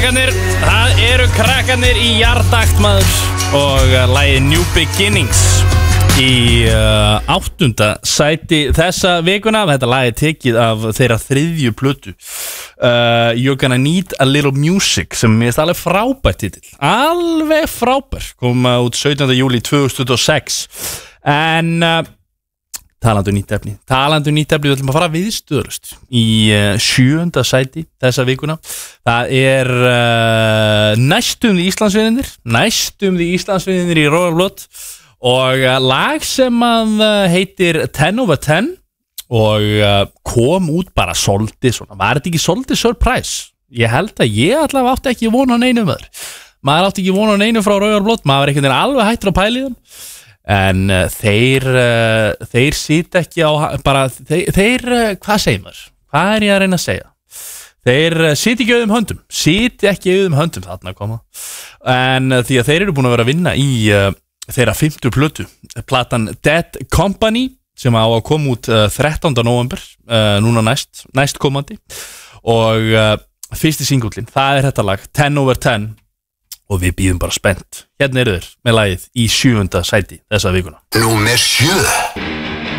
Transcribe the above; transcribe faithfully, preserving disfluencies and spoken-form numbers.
krakkarnir, það eru krakkarnir í Jardakt maður og lagið New Beginnings í uh, áttunda sæti þessa vikuna. Þetta lag er tekið af þeirra þriðju plötu uh, You're Gonna Need a Little Music sem er alveg frábært titill, alveg frábær, kom út sautjánda júlí tvö þúsund tuttugu og sex. En uh, talandi um nýtt efni talandi um nýtt efni, við ætlum að fara viðstöðurust í uh, sjöunda sæti þessa vikuna. Það er uh, næstum því Íslandsvinir næstum því Íslandsvinir í Royal Blood og uh, lag sem að uh, heitir ten over ten og uh, kom út bara svolítið svona, var þetta ekki svolítið surprise? Ég held að ég allavega átti ekki von á neinu maður maður átti ekki von á neinu frá Royal Blood, maður var einhvern veginn alveg hættur á pæliðum. En uh, þeir uh, þeir sýt ekki á bara, þeir, þeir uh, hvað segir maður? Hvað er ég að reyna að segja? Þeir uh, sýt ekki auðum höndum sýt ekki auðum höndum þarna að koma. En uh, því að þeir eru búin að vera að vinna í uh, þeirra fimmtu plötu, platan Dead Company, sem á að koma út uh, þrettánda nóvember uh, núna næst, næst komandi. Og uh, fyrsti singullin, það er þetta lag ten over ten. Og við býðum bara spennt. Hérna eru þeir með lagið í sjöunda sæti þessa vikuna. Númer sjö.